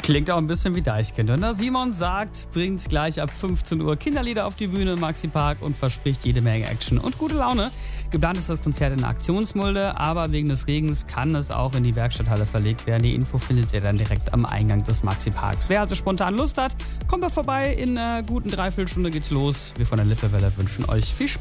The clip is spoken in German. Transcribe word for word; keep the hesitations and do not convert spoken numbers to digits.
Klingt auch ein bisschen wie Deichkind. Und Simon sagt, bringt gleich ab fünfzehn Uhr Kinderlieder auf die Bühne im Maxi-Park und verspricht jede Menge Action und gute Laune. Geplant ist das Konzert in der Aktionsmulde, aber wegen des Regens kann es auch in die Werkstatthalle verlegt werden. Die Info findet ihr dann direkt am Eingang des Maxi-Parks. Wer also spontan Lust hat, kommt doch vorbei. In einer guten Dreiviertelstunde geht's los. Wir von der Lippewelle wünschen euch viel Spaß.